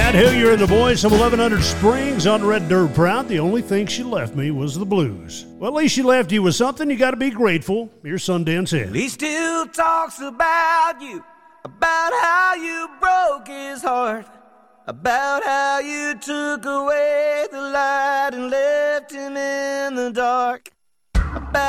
Matt Hillier and the boys from 1100 Springs on Red Dirt Proud. The only thing she left me was the blues. Well, at least she left you with something. You got to be grateful. Here's Sundance Ed. He still talks about you, about how you broke his heart, about how you took away the light and left him in the dark.